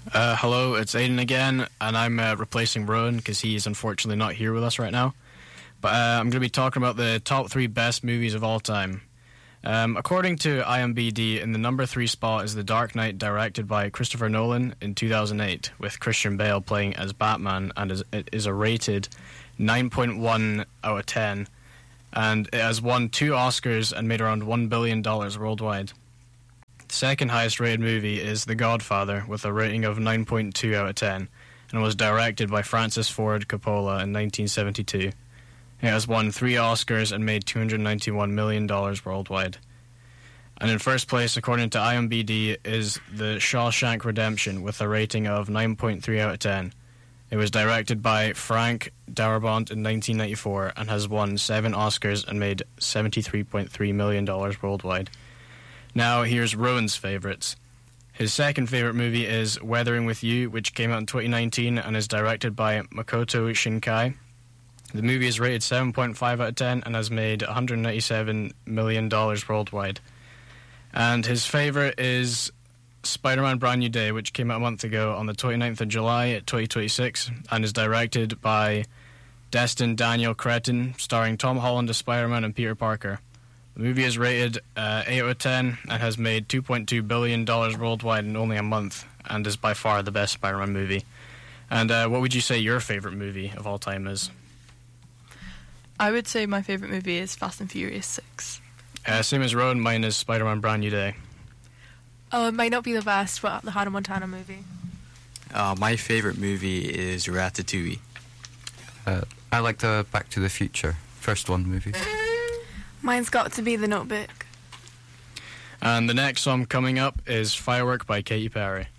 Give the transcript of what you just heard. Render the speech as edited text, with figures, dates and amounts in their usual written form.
Hello, it's Aiden again, and I'm replacing Rowan because he is unfortunately not here with us right now. But I'm going to be talking about the top 3 best movies of all time. According to IMDb, in the number 3 spot is The Dark Knight, directed by Christopher Nolan in 2008, with Christian Bale playing as Batman, and it is a rated 9.1 out of 10, and it has won 2 Oscars and made around $1 billion worldwide. The second highest rated movie is The Godfather, with a rating of 9.2 out of 10, and was directed by Francis Ford Coppola in 1972. It has won 3 Oscars and made $291 million worldwide. And in first place, according to IMDb, is The Shawshank Redemption, with a rating of 9.3 out of 10. It was directed by Frank Darabont in 1994 and has won 7 Oscars and made $73.3 million worldwide. Now, here's Rowan's favourites. His second favourite movie is Weathering with You, which came out in 2019 and is directed by Makoto Shinkai. The movie is rated 7.5 out of 10 and has made $197 million worldwide. And his favourite is Spider-Man Brand New Day, which came out a month ago on the 29th of July 2026 and is directed by Destin Daniel Cretton, starring Tom Holland as Spider-Man and Peter Parker. The movie is rated 8 out of 10 and has made $2.2 billion worldwide in only a month and is by far the best Spider-Man movie. And what would you say your favourite movie of all time is? I would say my favourite movie is Fast and Furious 6. Same as Rowan, mine is Spider-Man Brand New Day. Oh, it might not be the best, but the Hannah Montana movie. My favourite movie is Ratatouille. I like the Back to the Future, first one movie. Mine's got to be The Notebook. And the next song coming up is Firework by Katy Perry.